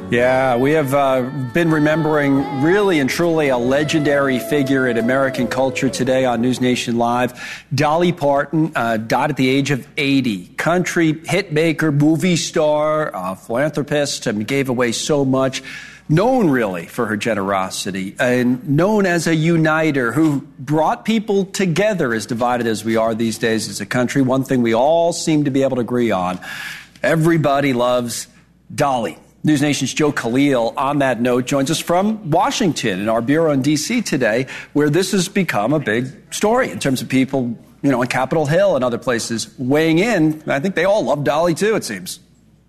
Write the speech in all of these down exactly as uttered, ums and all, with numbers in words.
Yeah, we have uh, been remembering really and truly a legendary figure in American culture today on News Nation Live. Dolly Parton uh, died at the age of eighty. Country hitmaker, movie star, uh, philanthropist, and gave away so much. Known really for her generosity and known as a uniter who brought people together, as divided as we are these days as a country. One thing we all seem to be able to agree on: everybody loves Dolly. News Nation's Joe Khalil, on that note, joins us from Washington in our bureau in D C today, where this has become a big story in terms of people, you know, on Capitol Hill and other places weighing in. I think they all love Dolly, too, it seems.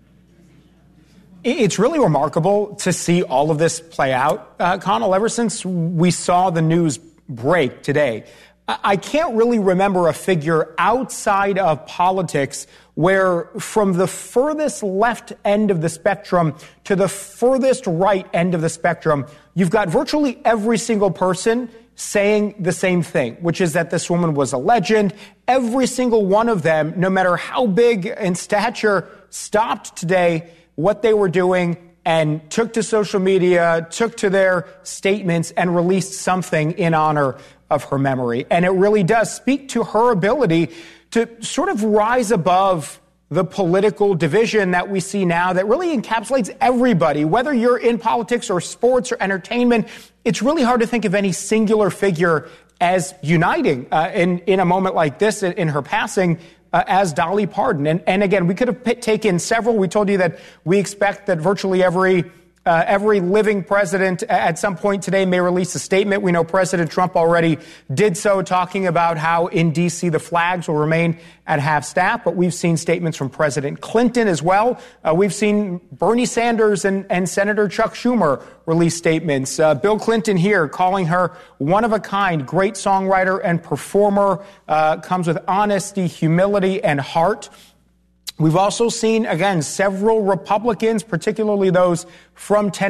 It's really remarkable to see all of this play out, uh, Connell, ever since we saw the news break today. I can't really remember a figure outside of politics where from the furthest left end of the spectrum to the furthest right end of the spectrum, you've got virtually every single person saying the same thing, which is that this woman was a legend. Every single one of them, no matter how big in stature, stopped today what they were doing and took to social media, took to their statements, and released something in honor of her memory. And it really does speak to her ability to sort of rise above the political division that we see now that really encapsulates everybody, whether you're in politics or sports or entertainment. It's really hard to think of any singular figure as uniting uh, in, in a moment like this in, in her passing. Uh, as Dolly Parton. And, and again, we could have p- taken several. We told you that we expect that virtually every uh, every living president at some point today may release a statement. We know President Trump already did so, talking about how in D C the flags will remain at half-staff. But we've seen statements from President Clinton as well. Uh, we've seen Bernie Sanders and, and Senator Chuck Schumer release statements. Uh, Bill Clinton here calling her one of a kind, great songwriter and performer, uh, comes with honesty, humility, and heart. We've also seen, again, several Republicans, particularly those from Tennessee,